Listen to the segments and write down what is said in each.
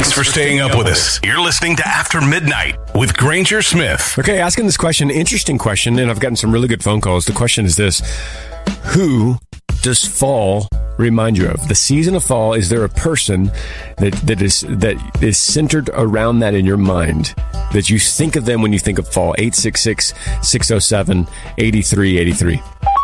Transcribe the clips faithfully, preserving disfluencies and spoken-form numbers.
Thanks for staying up with us. You're listening to After Midnight with Granger Smith. Okay, asking this question, interesting question, and I've gotten some really good phone calls. The question is this: who does fall remind you of? The season of fall, is there a person that, that is that is centered around that in your mind, that you think of them when you think of fall? eight six six, six oh seven, eight three eight three.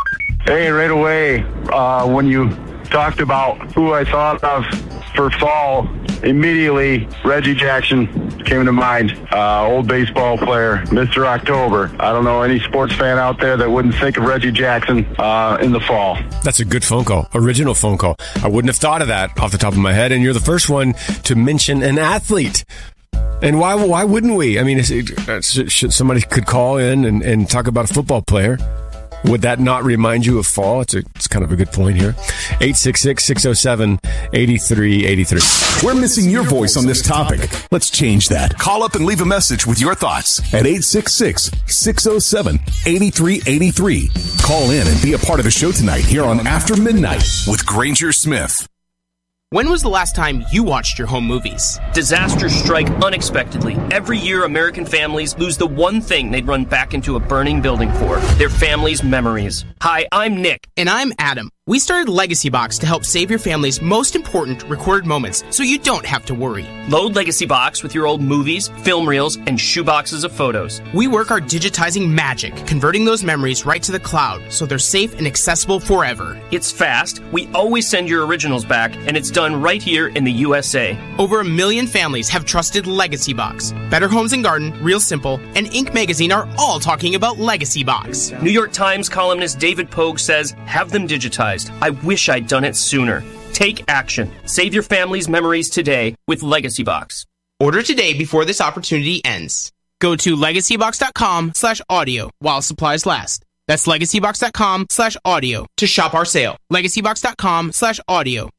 Hey, right away, uh, when you talked about who I thought of for fall, immediately Reggie Jackson came to mind. Uh, old baseball player, Mister October. I don't know any sports fan out there that wouldn't think of Reggie Jackson uh, in the fall. That's a good phone call. Original phone call. I wouldn't have thought of that off the top of my head, and you're the first one to mention an athlete. And why why wouldn't we? I mean, is it, should somebody could call in and, and talk about a football player. Would that not remind you of fall? It's a, it's kind of a good point here. eight six six, six oh seven, eight three eight three. We're missing your voice on this topic. Let's change that. Call up and leave a message with your thoughts at eight six six, six oh seven, eight three eight three. Call in and be a part of the show tonight here on After Midnight with Granger Smith. When was the last time you watched your home movies? Disasters strike unexpectedly. Every year, American families lose the one thing they'd run back into a burning building for: their family's memories. Hi, I'm Nick. And I'm Adam. We started Legacy Box to help save your family's most important recorded moments so you don't have to worry. Load Legacy Box with your old movies, film reels, and shoeboxes of photos. We work our digitizing magic, converting those memories right to the cloud so they're safe and accessible forever. It's fast. We always send your originals back, and it's done right here in the U S A. Over a million families have trusted Legacy Box. Better Homes and Garden, Real Simple, and Inc Magazine are all talking about Legacy Box. New York Times columnist David Pogue says, have them digitized. I wish I'd done it sooner. Take action. Save your family's memories today with Legacy Box. Order today before this opportunity ends. Go to legacybox.com slash audio while supplies last. That's legacybox.com slash audio to shop our sale. legacybox.com slash audio.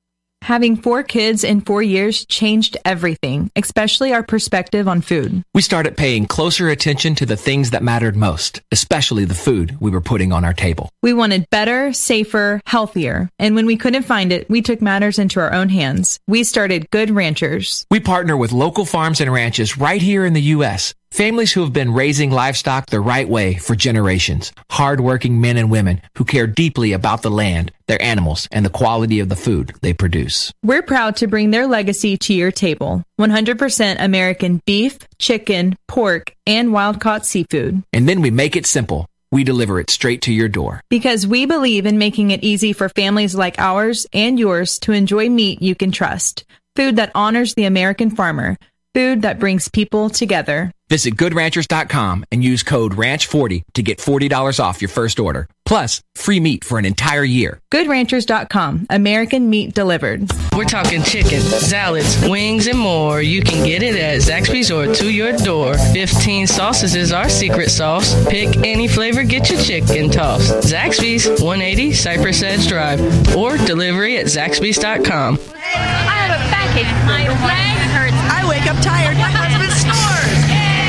Having four kids in four years changed everything, especially our perspective on food. We started paying closer attention to the things that mattered most, especially the food we were putting on our table. We wanted better, safer, healthier. And when we couldn't find it, we took matters into our own hands. We started Good Ranchers. We partner with local farms and ranches right here in the U S Families who have been raising livestock the right way for generations. Hardworking men and women who care deeply about the land, their animals, and the quality of the food they produce. We're proud to bring their legacy to your table. one hundred percent American beef, chicken, pork, and wild-caught seafood. And then we make it simple. We deliver it straight to your door. Because we believe in making it easy for families like ours and yours to enjoy meat you can trust. Food that honors the American farmer. Food that brings people together. Visit good ranchers dot com and use code ranch forty to get forty dollars off your first order. Plus, free meat for an entire year. good ranchers dot com. American meat delivered. We're talking chicken, salads, wings, and more. You can get it at Zaxby's or to your door. fifteen sauces is our secret sauce. Pick any flavor, get your chicken tossed. Zaxby's, one eighty Cypress Edge Drive. Or delivery at zaxby's dot com. I have a backache. My leg hurts. I wake up tired. My husband snores.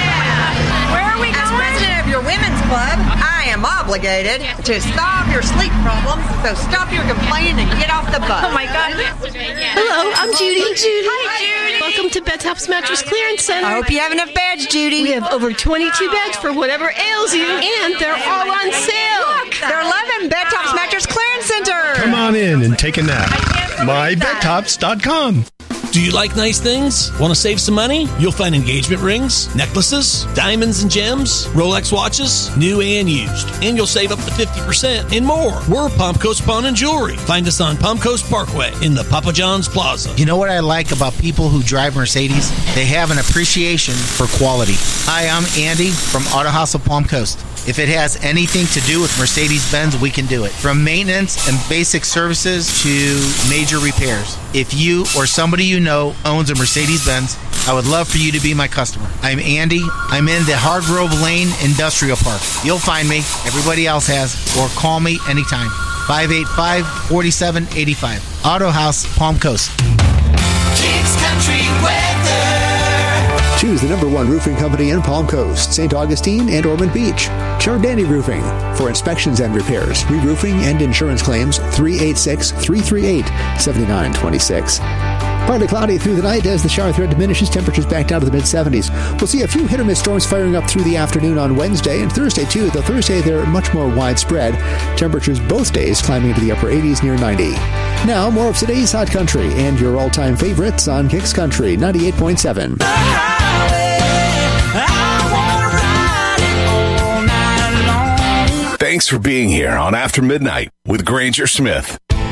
Yeah. Where are we going? As president of your women's club, I am obligated to solve your sleep problems. So stop your complaining and get off the bus. Oh my God. Hello, I'm Judy. Judy. Hi, Judy. Welcome to Bedtops Mattress Clearance Center. I hope you have enough beds, Judy. We have over twenty-two beds for whatever ails you, and they're all on sale. Look, they're eleven Bedtops Mattress Clearance Center. Come on in and take a nap. my bed tops dot com. Do you like nice things? Want to save some money? You'll find engagement rings, necklaces, diamonds and gems, Rolex watches, new and used. And you'll save up to fifty percent and more. We're Palm Coast Pawn and Jewelry. Find us on Palm Coast Parkway in the Papa John's Plaza. You know what I like about people who drive Mercedes? They have an appreciation for quality. Hi, I'm Andy from Auto House of Palm Coast. If it has anything to do with Mercedes-Benz, we can do it. From maintenance and basic services to major repairs. If you or somebody you know owns a Mercedes-Benz, I would love for you to be my customer. I'm Andy. I'm in the Hargrove Lane Industrial Park. You'll find me. Everybody else has. Or call me anytime. five eight five, four seven eight five. Auto House, Palm Coast. Kings Country Weather. Choose the number one roofing company in Palm Coast, Saint Augustine, and Ormond Beach. Chardani Roofing. For inspections and repairs, re-roofing and insurance claims, three eight six, three three eight, seven nine two six. Partly cloudy through the night as the shower threat diminishes. Temperatures back down to the mid-seventies. We'll see a few hit-or-miss storms firing up through the afternoon on Wednesday and Thursday, too. Though Thursday, they're much more widespread. Temperatures both days climbing into the upper eighties near ninety. Now, more of today's Hot Country and your all-time favorites on Kicks Country ninety-eight point seven. Thanks for being here on After Midnight with Granger Smith.